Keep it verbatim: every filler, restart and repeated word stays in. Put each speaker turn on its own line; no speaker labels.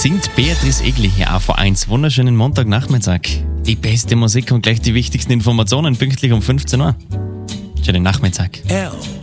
singt Beatrice Egli hier auf eins. Wunderschönen Montagnachmittag. Die beste Musik und gleich die wichtigsten Informationen pünktlich um fünfzehn Uhr. Schönen Nachmittag.
L